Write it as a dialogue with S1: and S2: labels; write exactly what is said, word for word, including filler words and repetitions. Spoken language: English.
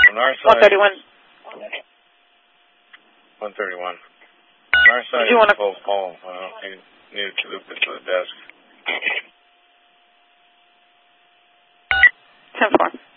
S1: On our side,
S2: one thirty-one.
S1: one thirty-one. On our side,
S2: Did you want to
S1: twelve Paul. I don't need, need to loop into the desk.
S2: ten four.